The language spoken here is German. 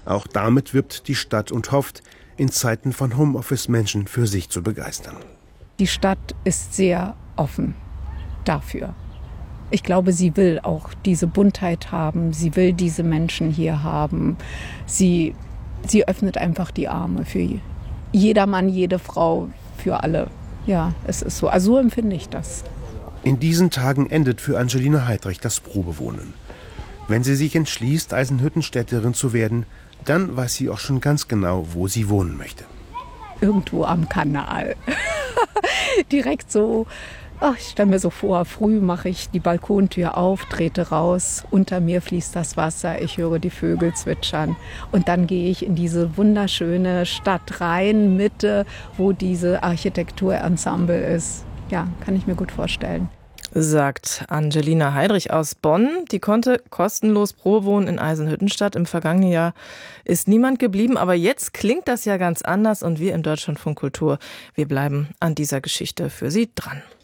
Auch damit wirbt die Stadt und hofft, in Zeiten von Homeoffice Menschen für sich zu begeistern. Die Stadt ist sehr offen dafür. Ich glaube, sie will auch diese Buntheit haben, sie will diese Menschen hier haben. Sie öffnet einfach die Arme für jeder Mann, jede Frau, für alle. Ja, es ist so. Also so empfinde ich das. In diesen Tagen endet für Angelina Heidrich das Probewohnen. Wenn sie sich entschließt, Eisenhüttenstädterin zu werden, dann weiß sie auch schon ganz genau, wo sie wohnen möchte. Irgendwo am Kanal. Direkt so, ich stelle mir so vor, früh mache ich die Balkontür auf, trete raus, unter mir fließt das Wasser, ich höre die Vögel zwitschern. Und dann gehe ich in diese wunderschöne Stadt rein, Mitte, wo diese Architekturensemble ist. Ja, kann ich mir gut vorstellen. Sagt Angelina Heidrich aus Bonn. Die konnte kostenlos Probewohnen in Eisenhüttenstadt. Im vergangenen Jahr ist niemand geblieben, aber jetzt klingt das ja ganz anders und wir im Deutschlandfunk Kultur, wir bleiben an dieser Geschichte für Sie dran.